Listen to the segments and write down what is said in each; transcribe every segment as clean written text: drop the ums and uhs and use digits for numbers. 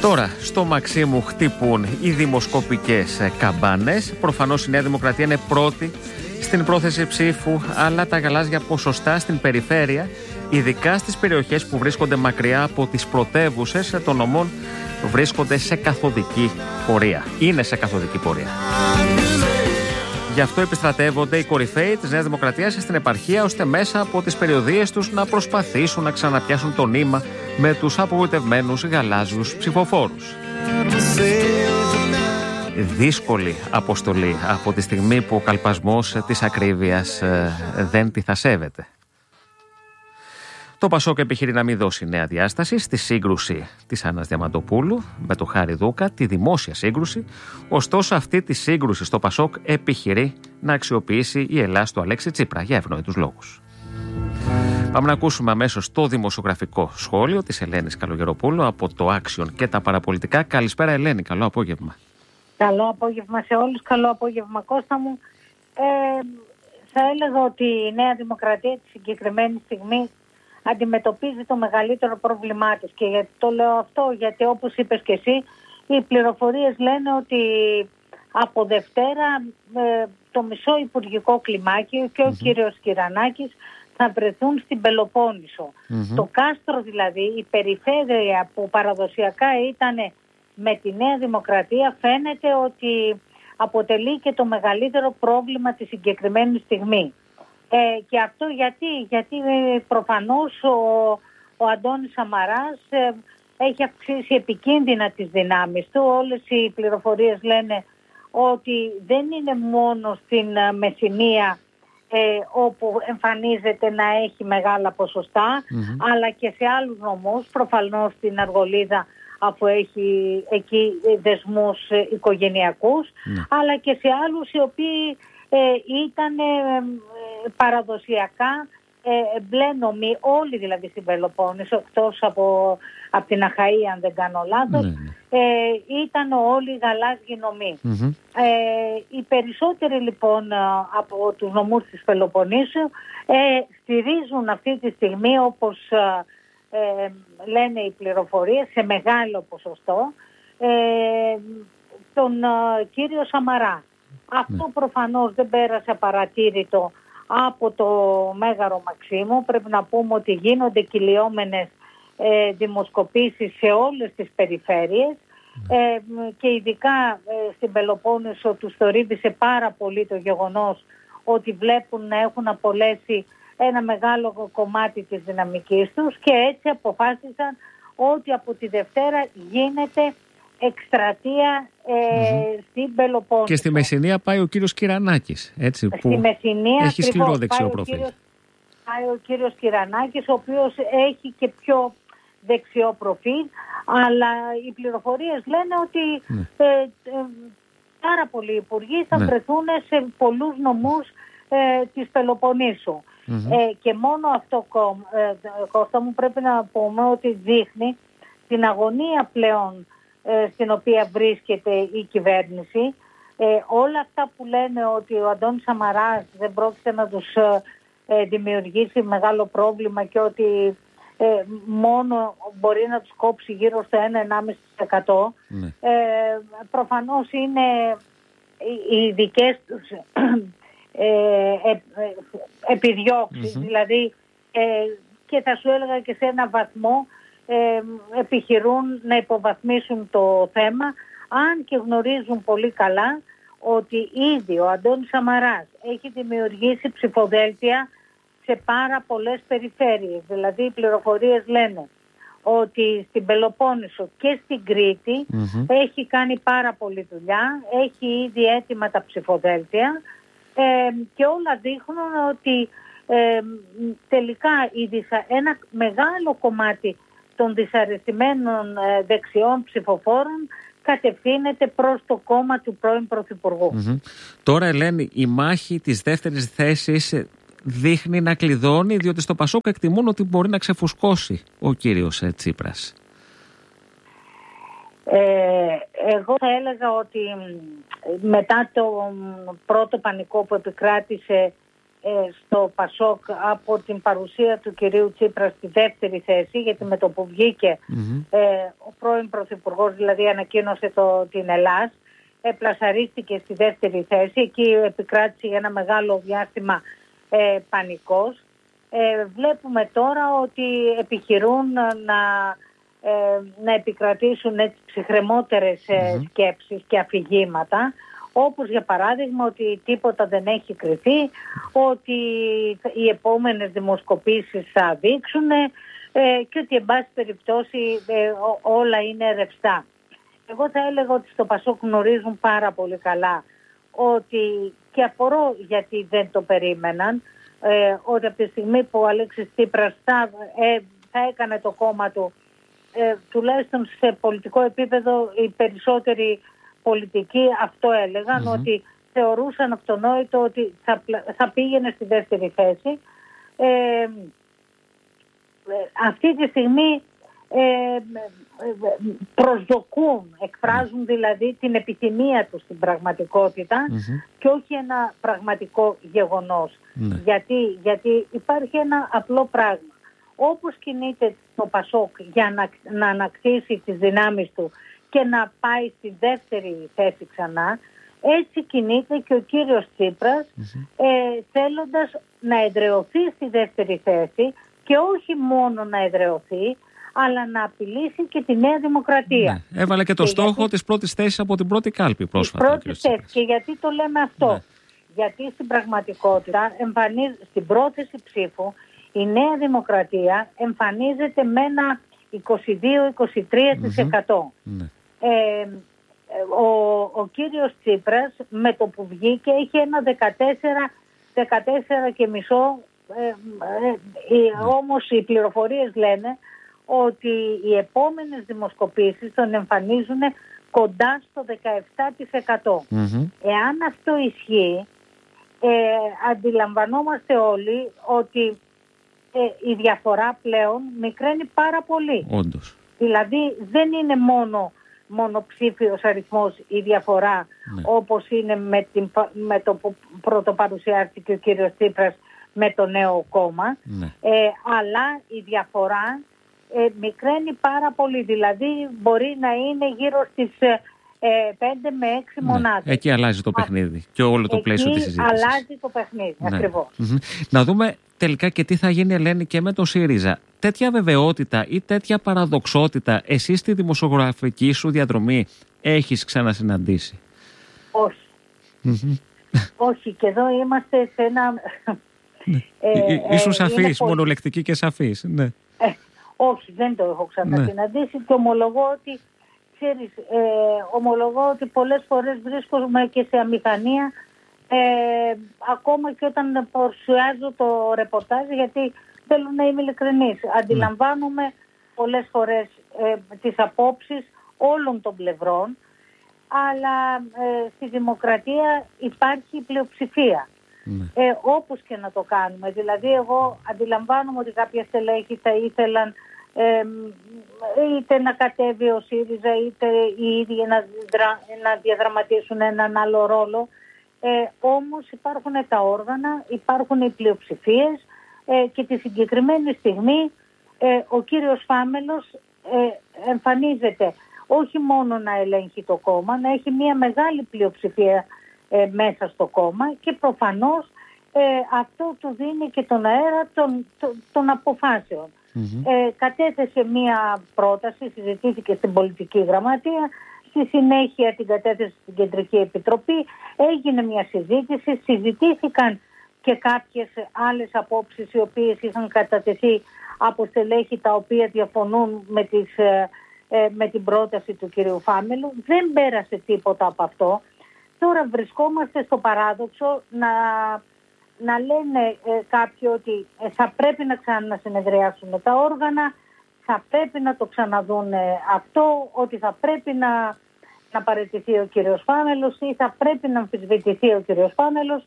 Τώρα, στο Μαξίμου χτυπούν οι δημοσκοπικές καμπάνες. Προφανώς η Νέα Δημοκρατία είναι πρώτη στην πρόθεση ψήφου, αλλά τα γαλάζια ποσοστά στην περιφέρεια, ειδικά στις περιοχές που βρίσκονται μακριά από τις πρωτεύουσες των νομών, βρίσκονται σε καθοδική πορεία. Είναι σε καθοδική πορεία. Γι' αυτό επιστρατεύονται οι κορυφαίοι της Νέας Δημοκρατίας στην επαρχία, ώστε μέσα από τις περιοδίες τους να προσπαθήσουν να ξαναπιάσουν το νήμα με τους απογοητευμένους γαλάζιους ψηφοφόρους. Δύσκολη αποστολή από τη στιγμή που ο καλπασμός της ακρίβειας δεν τη θα σέβεται. Το Πασόκ επιχειρεί να μην δώσει νέα διάσταση στη σύγκρουση της Άννας Διαμαντοπούλου με τον Χάρη Δούκα, τη δημόσια σύγκρουση. Ωστόσο, αυτή τη σύγκρουση στο Πασόκ επιχειρεί να αξιοποιήσει η Ελλάς του Αλέξη Τσίπρα για ευνόητους λόγους. Πάμε να ακούσουμε αμέσως το δημοσιογραφικό σχόλιο της Ελένης Καλογεροπούλου από το Άξιον και τα παραπολιτικά. Καλησπέρα, Ελένη, καλό απόγευμα. Καλό απόγευμα σε όλους, καλό απόγευμα Κώστα μου. Θα έλεγα ότι η Νέα Δημοκρατία τη συγκεκριμένη στιγμή αντιμετωπίζει το μεγαλύτερο πρόβλημά της. Και γιατί το λέω αυτό, γιατί όπως είπες και εσύ, οι πληροφορίες λένε ότι από Δευτέρα το μισό υπουργικό κλιμάκιο και ο κύριος Κυρανάκης θα βρεθούν στην Πελοπόννησο. Το κάστρο δηλαδή, η περιφέρεια που παραδοσιακά ήταν με τη Νέα Δημοκρατία, φαίνεται ότι αποτελεί και το μεγαλύτερο πρόβλημα τη συγκεκριμένη στιγμή. Και αυτό γιατί προφανώς ο Αντώνης Σαμαράς έχει αυξήσει επικίνδυνα τις δυνάμεις του. Όλες οι πληροφορίες λένε ότι δεν είναι μόνο στην Μεσσηνία όπου εμφανίζεται να έχει μεγάλα ποσοστά, αλλά και σε άλλους νομούς, προφανώς στην Αργολίδα αφού έχει εκεί δεσμούς οικογενειακούς, αλλά και σε άλλους οι οποίοι ήταν παραδοσιακά μπλε νομοί, όλοι δηλαδή στην Πελοπόννησο, εκτός από την Αχαΐα αν δεν κάνω λάθος, ήταν όλοι γαλάζιοι νομοί. Οι περισσότεροι λοιπόν από τους νομούς της Πελοποννήσου στηρίζουν αυτή τη στιγμή, όπως λένε οι πληροφορίες, σε μεγάλο ποσοστό τον κύριο Σαμαρά. Αυτό προφανώς δεν πέρασε απαρατήρητο από το Μέγαρο Μαξίμου. Πρέπει να πούμε ότι γίνονται κυλιόμενες δημοσκοπήσεις σε όλες τις περιφέρειες και ειδικά στην Πελοπόννησο τους θορύβησε πάρα πολύ το γεγονός ότι βλέπουν να έχουν απολέσει ένα μεγάλο κομμάτι της δυναμικής τους και έτσι αποφάσισαν ότι από τη Δευτέρα γίνεται εκστρατεία στην Πελοπόννησο. Και στη Μεσσηνία πάει ο κύριος Κυρανάκης, έτσι, που στη Μεσσηνία, έχει σκληρό δεξιό προφίλ. Πάει ο κύριος Κυρανάκης, ο οποίος έχει και πιο δεξιό προφίλ, αλλά οι πληροφορίες λένε ότι πάρα πολλοί υπουργοί θα βρεθούν σε πολλούς νομούς της Πελοποννήσου. Και μόνο αυτό, Κώστα μου, πρέπει να πούμε ότι δείχνει την αγωνία πλέον στην οποία βρίσκεται η κυβέρνηση. Όλα αυτά που λένε ότι ο Αντώνης Σαμαράς δεν πρόκειται να τους δημιουργήσει μεγάλο πρόβλημα και ότι μόνο μπορεί να τους κόψει γύρω στο 1-1,5%, προφανώς είναι οι δικές τους επιδιώξεις, δηλαδή και θα σου έλεγα και σε ένα βαθμό επιχειρούν να υποβαθμίσουν το θέμα, αν και γνωρίζουν πολύ καλά ότι ήδη ο Αντώνης Σαμαράς έχει δημιουργήσει ψηφοδέλτια σε πάρα πολλές περιφέρειες. Δηλαδή οι πληροφορίες λένε ότι στην Πελοπόννησο και στην Κρήτη έχει κάνει πάρα πολλή δουλειά, έχει ήδη έτοιμα τα ψηφοδέλτια και όλα δείχνουν ότι τελικά ένα μεγάλο κομμάτι των δυσαρεστημένων δεξιών ψηφοφόρων κατευθύνεται προς το κόμμα του πρώην Πρωθυπουργού. Τώρα, Ελένη, η μάχη της δεύτερης θέσης δείχνει να κλειδώνει, διότι στο Πασόκ εκτιμούν ότι μπορεί να ξεφουσκώσει ο κύριος Τσίπρας. Εγώ θα έλεγα ότι μετά το πρώτο πανικό που επικράτησε στο ΠΑΣΟΚ από την παρουσία του κυρίου Τσίπρα στη δεύτερη θέση, γιατί με το που βγήκε ο πρώην Πρωθυπουργός, δηλαδή ανακοίνωσε την Ελλάς, πλασαρίστηκε στη δεύτερη θέση. Εκεί επικράτησε για ένα μεγάλο διάστημα πανικός. Βλέπουμε τώρα ότι επιχειρούν να επικρατήσουν έτσι ψυχρεμότερες σκέψεις και αφηγήματα, όπως για παράδειγμα ότι τίποτα δεν έχει κρυθεί, ότι οι επόμενες δημοσκοπήσεις θα δείξουν και ότι εν πάση περιπτώσει όλα είναι ρευστά. Εγώ θα έλεγα ότι στο ΠΑΣΟΚ γνωρίζουν πάρα πολύ καλά ότι, και απορώ γιατί δεν το περίμεναν, ότι από τη στιγμή που ο Αλέξης Τσίπρας θα έκανε το κόμμα του, τουλάχιστον σε πολιτικό επίπεδο οι περισσότεροι πολιτικοί αυτό έλεγαν, ότι θεωρούσαν αυτονόητο ότι θα πήγαινε στη δεύτερη θέση. Αυτή τη στιγμή προσδοκούν, εκφράζουν δηλαδή την επιθυμία τους στην πραγματικότητα και όχι ένα πραγματικό γεγονός. Γιατί υπάρχει ένα απλό πράγμα. Όπως κινείται το ΠΑΣΟΚ για να ανακτήσει τις δυνάμεις του και να πάει στη δεύτερη θέση ξανά, έτσι κινείται και ο κύριος Τσίπρας θέλοντας να εδραιωθεί στη δεύτερη θέση και όχι μόνο να εδραιωθεί, αλλά να απειλήσει και τη Νέα Δημοκρατία. Ναι. Έβαλε και το στόχο της πρώτης θέσης από την πρώτη κάλπη πρόσφατα. Και γιατί το λέμε αυτό? Ναι. Γιατί στην πραγματικότητα στην πρόθεση ψήφου η Νέα Δημοκρατία εμφανίζεται με ένα 22-23%. Ναι. Ο κύριος Τσίπρας με το που βγήκε είχε ένα 14,5%. Όμως οι πληροφορίες λένε ότι οι επόμενες δημοσκοπήσεις τον εμφανίζουν κοντά στο 17%. Εάν αυτό ισχύει, αντιλαμβανόμαστε όλοι ότι η διαφορά πλέον μικραίνει πάρα πολύ. Όντως. Δηλαδή δεν είναι μονοψήφιος αριθμός η διαφορά, όπως είναι με το που πρωτοπαρουσιάστηκε ο κύριος Τσίπρας με το νέο κόμμα, αλλά η διαφορά μικραίνει πάρα πολύ. Δηλαδή μπορεί να είναι γύρω στις 5 με 6 μονάδες. Εκεί αλλάζει το παιχνίδι και όλο το πλαίσιο της συζήτησης. Αλλάζει το παιχνίδι, ακριβώς. Να δούμε τελικά και τι θα γίνει, Ελένη, και με το ΣΥΡΙΖΑ. Τέτοια βεβαιότητα ή τέτοια παραδοξότητα εσείς στη δημοσιογραφική σου διαδρομή έχεις ξανασυναντήσει? Όχι. Όχι, και εδώ είμαστε σε ένα... Ήσουν σαφής, μονολεκτική και σαφής. Ναι. Όχι, δεν το έχω ξανασυναντήσει και ομολογώ ότι πολλές φορές βρίσκομαι και σε αμηχανία ακόμα και όταν παρουσιάζω το ρεπορτάζ, γιατί θέλω να είμαι ειλικρινής. Αντιλαμβάνομαι πολλές φορές τις απόψεις όλων των πλευρών, αλλά στη δημοκρατία υπάρχει πλειοψηφία. Όπως και να το κάνουμε. Δηλαδή εγώ αντιλαμβάνομαι ότι κάποια στελέχη θα ήθελαν είτε να κατέβει ο ΣΥΡΙΖΑ είτε οι ίδιοι να διαδραματίσουν έναν άλλο ρόλο. Όμως υπάρχουν τα όργανα, υπάρχουν οι πλειοψηφίες και τη συγκεκριμένη στιγμή ο κύριος Φάμελος εμφανίζεται όχι μόνο να ελέγχει το κόμμα, να έχει μια μεγάλη πλειοψηφία μέσα στο κόμμα και προφανώς αυτό του δίνει και τον αέρα των αποφάσεων. Κατέθεσε μία πρόταση, συζητήθηκε στην πολιτική γραμματεία, στη συνέχεια την κατέθεσε στην Κεντρική Επιτροπή, έγινε μια συζήτηση, συζητήθηκαν και κάποιες άλλες απόψεις οι οποίες είχαν κατατεθεί από στελέχη τα οποία διαφωνούν με την πρόταση του κυρίου Φάμελου. Δεν πέρασε τίποτα από αυτό. Τώρα βρισκόμαστε στο παράδοξο να λένε κάποιοι ότι θα πρέπει να ξανασυνεδριάσουν τα όργανα, θα πρέπει να το ξαναδούν αυτό, ότι θα πρέπει να παραιτηθεί ο κύριος Φάμελος ή θα πρέπει να αμφισβητηθεί ο κύριος Φάμελος.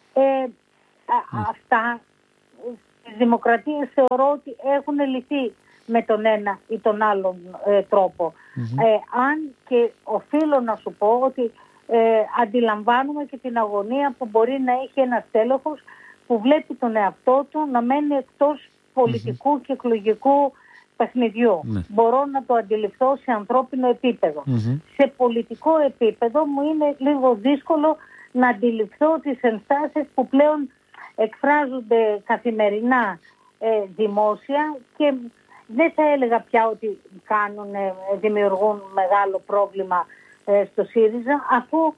Αυτά στις δημοκρατίες θεωρώ ότι έχουν λυθεί με τον ένα ή τον άλλον τρόπο. Αν και οφείλω να σου πω ότι αντιλαμβάνουμε και την αγωνία που μπορεί να έχει ένας τέλεχος που βλέπει τον εαυτό του να μένει εκτός πολιτικού και εκλογικού παιχνιδιού. Μπορώ να το αντιληφθώ σε ανθρώπινο επίπεδο. Σε πολιτικό επίπεδο μου είναι λίγο δύσκολο να αντιληφθώ τις ενστάσεις που πλέον εκφράζονται καθημερινά δημόσια και δεν θα έλεγα πια ότι δημιουργούν μεγάλο πρόβλημα στο ΣΥΡΙΖΑ, αφού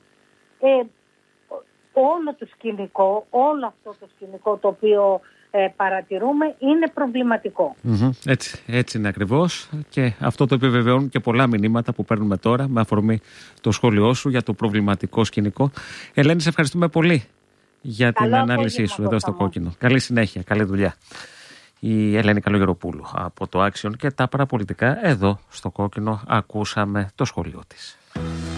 όλο αυτό το σκηνικό το οποίο παρατηρούμε είναι προβληματικό. Έτσι είναι ακριβώς, και αυτό το επιβεβαιώνουν και πολλά μηνύματα που παίρνουμε τώρα με αφορμή το σχόλιο σου για το προβληματικό σκηνικό. Ελένη, σε ευχαριστούμε πολύ για την ανάλυση σου εδώ στο Κόκκινο. Καλή συνέχεια, καλή δουλειά. Η Ελένη Καλογεροπούλου από το Άξιον και τα παραπολιτικά εδώ στο Κόκκινο ακούσαμε το σχόλιο της.